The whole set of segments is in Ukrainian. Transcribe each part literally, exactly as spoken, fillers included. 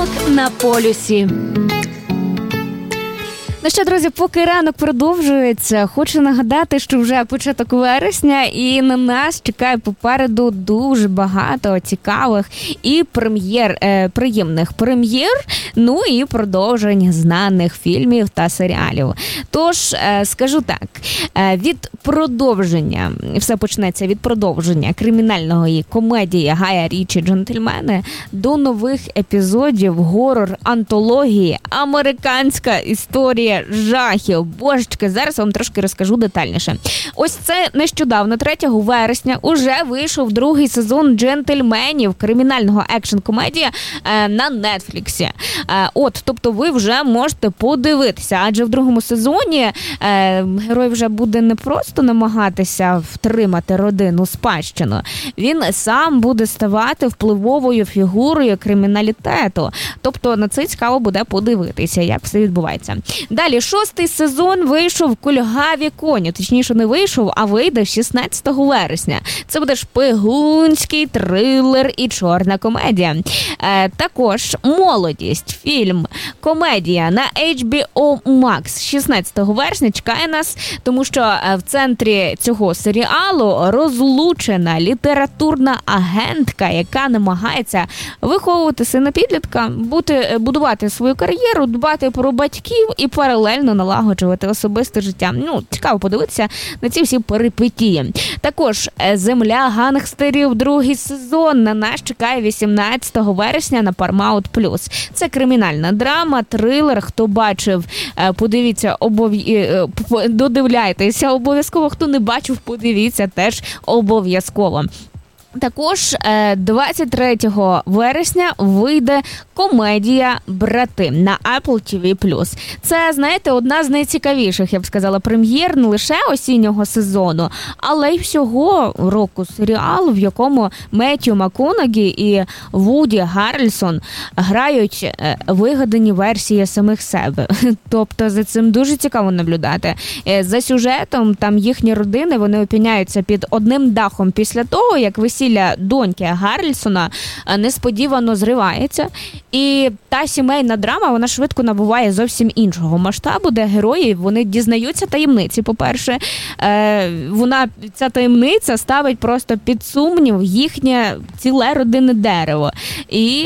Ранок на полюсі. Ну що, друзі, поки ранок продовжується, хочу нагадати, що вже початок вересня і на нас чекає попереду дуже багато цікавих і прем'єр, е, приємних прем'єр, ну і продовжень знаних фільмів та серіалів. Тож, е, скажу так, е, від продовження, все почнеться від продовження кримінальної комедії Гая Річі «Джентльмени» до нових епізодів горор-антології «Американська історія жахів». Божечки, зараз вам трошки розкажу детальніше. Ось це нещодавно, третього вересня, уже вийшов другий сезон «Джентльменів», кримінального екшн-комедія е, на Нетфліксі. Е, от, тобто ви вже можете подивитися, адже в другому сезоні е, герой вже буде не просто намагатися втримати родину спадщину, він сам буде ставати впливовою фігурою криміналітету. Тобто на це цікаво буде подивитися, як все відбувається. Далі, шостий сезон вийшов «Кульгаві коні». Точніше, не вийшов, а вийде шістнадцятого вересня. Це буде шпигунський трилер і чорна комедія. Е, також «Молодість», фільм, комедія на ейч бі о Max шістнадцятого вересня чекає нас, тому що в центрі цього серіалу розлучена літературна агентка, яка намагається виховувати сина підлітка, бути, будувати свою кар'єру, дбати про батьків і паралельно налагоджувати особисте життя. Ну, цікаво подивитися на ці всі перипетії. Також «Земля гангстерів», другий сезон на нас чекає вісімнадцятого вересня на Paramount плюс. Це кримінальна драма, трилер. Хто бачив, подивіться, обов'язково, додивляйтеся обов'язково. Хто не бачив, подивіться теж обов'язково. Також двадцять третього вересня вийде комедія «Брати» на Apple ті ві плюс. Це, знаєте, одна з найцікавіших, я б сказала, прем'єр не лише осіннього сезону, але й всього року серіал, в якому Меттью МакКонахі і Вуді Гаррельсон грають вигадані версії самих себе. Тобто за цим дуже цікаво наблюдати. За сюжетом там їхні родини, вони опиняються під одним дахом після того, як весілля доньки Гаррельсона несподівано зривається. І та сімейна драма, вона швидко набуває зовсім іншого масштабу, де герої, вони дізнаються таємниці. По-перше, вона, ця таємниця ставить просто під сумнів їхнє ціле родинне дерево. І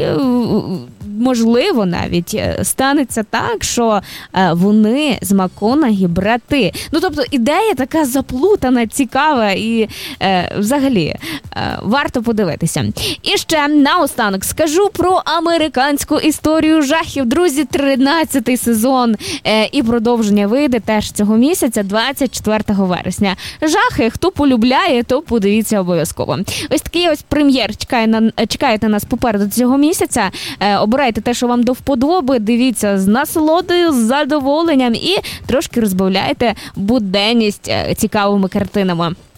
можливо, навіть станеться так, що вони з МакКонахі брати. Ну, тобто, ідея така заплутана, цікава і е, взагалі е, варто подивитися. І ще наостанок скажу про американську історію жахів. Друзі, тринадцятий сезон е, і продовження вийде теж цього місяця, двадцять четвертого вересня. Жахи, хто полюбляє, то подивіться обов'язково. Ось такий ось прем'єр чекає на, чекає на нас попереду цього місяця. Е, обирайте те, що вам до вподоби, дивіться з насолодою, з задоволенням і трошки розбавляйте буденність цікавими картинами.